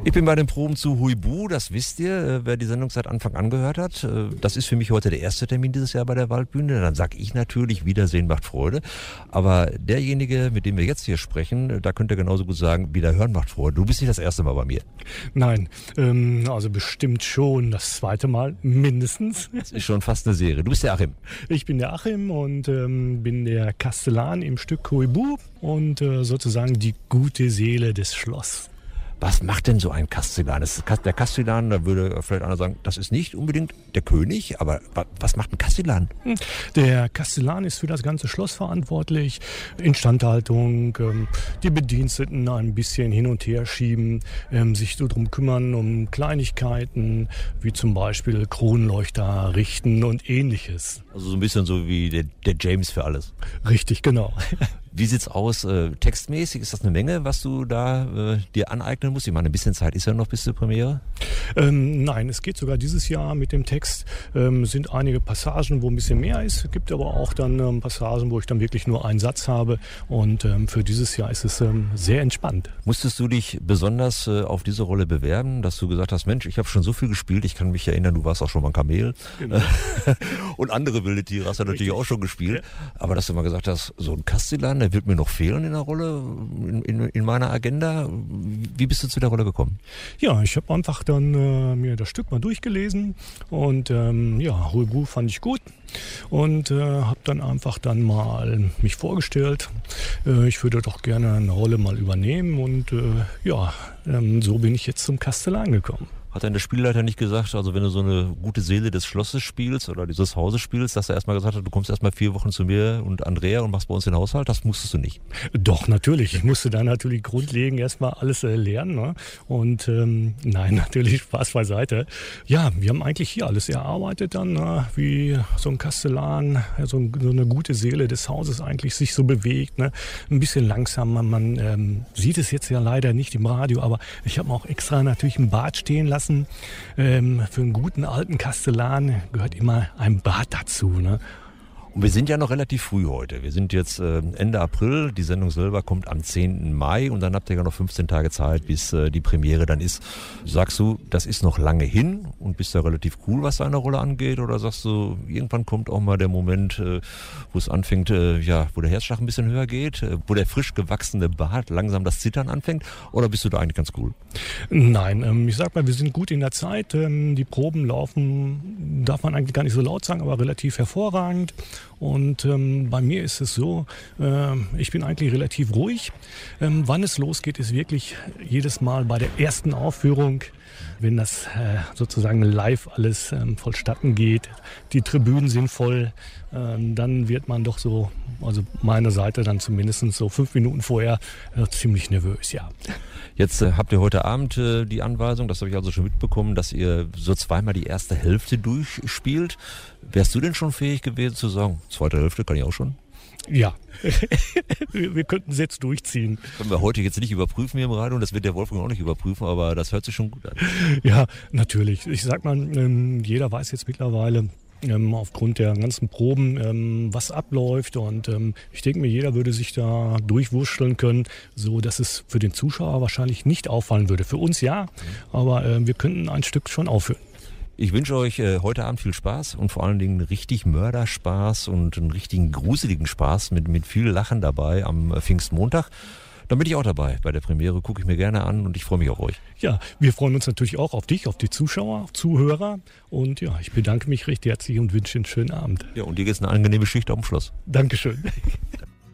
Ich bin bei den Proben zu Huibu, das wisst ihr, wer die Sendung seit Anfang an gehört hat. Das ist für mich heute der erste Termin dieses Jahr bei der Waldbühne. Dann sage ich natürlich, Wiedersehen macht Freude. Aber derjenige, mit dem wir jetzt hier sprechen, da könnt ihr genauso gut sagen, Wiederhören macht Freude. Du bist nicht das erste Mal bei mir. Nein, also bestimmt schon das zweite Mal mindestens. Das ist schon fast eine Serie. Du bist der Achim. Ich bin der Achim und bin der Kastellan im Stück Huibu und sozusagen die gute Seele des Schlosses. Was macht denn so ein Kastellan? Der Kastellan, da würde vielleicht einer sagen, das ist nicht unbedingt der König, aber was macht ein Kastellan? Der Kastellan ist für das ganze Schloss verantwortlich. Instandhaltung, die Bediensteten ein bisschen hin und her schieben, sich so drum kümmern um Kleinigkeiten, wie zum Beispiel Kronleuchter richten und ähnliches. Also so ein bisschen so wie der James für alles. Richtig, genau. Wie sieht's aus textmäßig? Ist das eine Menge, was du da dir aneignen musst? Ich meine, ein bisschen Zeit ist ja noch bis zur Premiere. Nein, es geht sogar dieses Jahr mit dem Text. Sind einige Passagen, wo ein bisschen mehr ist. Es gibt aber auch dann Passagen, wo ich dann wirklich nur einen Satz habe. Und für dieses Jahr ist es sehr entspannt. Musstest du dich besonders auf diese Rolle bewerben, dass du gesagt hast, Mensch, ich habe schon so viel gespielt, ich kann mich erinnern, du warst auch schon mal ein Kamel. Genau. Und andere wilde Tiere hast du natürlich auch schon gespielt. Ja. Aber dass du mal gesagt hast, so ein Kastellan, der wird mir noch fehlen in der Rolle, in meiner Agenda. Wie bist du zu der Rolle gekommen? Ja, ich habe einfach dann mir das Stück mal durchgelesen und Huibu fand ich gut und habe dann einfach dann mal mich vorgestellt. Ich würde doch gerne eine Rolle mal übernehmen und so bin ich jetzt zum Kastellan gekommen. Hat denn der Spielleiter nicht gesagt, also wenn du so eine gute Seele des Schlosses spielst oder dieses Hauses spielst, dass er erstmal gesagt hat, du kommst erstmal 4 Wochen zu mir und Andrea und machst bei uns den Haushalt? Das musstest du nicht. Doch, natürlich. Ich musste da natürlich grundlegend erstmal alles lernen. Ne? Und nein, natürlich Spaß beiseite. Ja, wir haben eigentlich hier alles erarbeitet dann, wie so ein Kastellan, so eine gute Seele des Hauses eigentlich sich so bewegt. Ne? Ein bisschen langsamer. Man sieht es jetzt ja leider nicht im Radio, aber ich habe auch extra natürlich ein Bad stehen lassen. Für einen guten alten Kastellan gehört immer ein Bad dazu. Ne? Und wir sind ja noch relativ früh heute. Wir sind jetzt Ende April, die Sendung selber kommt am 10. Mai und dann habt ihr ja noch 15 Tage Zeit, bis die Premiere dann ist. Sagst du, das ist noch lange hin und bist da relativ cool, was deine Rolle angeht? Oder sagst du, irgendwann kommt auch mal der Moment, wo es anfängt, wo der Herzschlag ein bisschen höher geht, wo der frisch gewachsene Bart langsam das Zittern anfängt? Oder bist du da eigentlich ganz cool? Nein, ich sag mal, wir sind gut in der Zeit. Die Proben laufen, darf man eigentlich gar nicht so laut sagen, aber relativ hervorragend. Und bei mir ist es so, ich bin eigentlich relativ ruhig. Wann es losgeht, ist wirklich jedes Mal bei der ersten Aufführung, wenn das sozusagen live alles vollstatten geht. Die Tribünen sind voll, dann wird man doch so, also meine Seite dann zumindest so 5 Minuten vorher ziemlich nervös, ja. Jetzt habt ihr heute Abend die Anweisung, das habe ich also schon mitbekommen, dass ihr so zweimal die erste Hälfte durchspielt. Wärst du denn schon fähig gewesen zu sagen, zweite Hälfte kann ich auch schon? Ja, wir könnten es jetzt durchziehen. Können wir heute jetzt nicht überprüfen hier im Radio und das wird der Wolfgang auch nicht überprüfen, aber das hört sich schon gut an. Ja, natürlich. Ich sag mal, jeder weiß jetzt mittlerweile, aufgrund der ganzen Proben, was abläuft und ich denke mir, jeder würde sich da durchwurschteln können, so dass es für den Zuschauer wahrscheinlich nicht auffallen würde. Für uns ja, aber wir könnten ein Stück schon aufführen. Ich wünsche euch heute Abend viel Spaß und vor allen Dingen richtig Mörderspaß und einen richtigen gruseligen Spaß mit viel Lachen dabei am Pfingstmontag. Dann bin ich auch dabei. Bei der Premiere gucke ich mir gerne an und ich freue mich auf euch. Ja, wir freuen uns natürlich auch auf dich, auf die Zuschauer, auf Zuhörer. Und ja, ich bedanke mich recht herzlich und wünsche einen schönen Abend. Ja, und dir geht's eine angenehme Schicht auf dem Schloss. Dankeschön.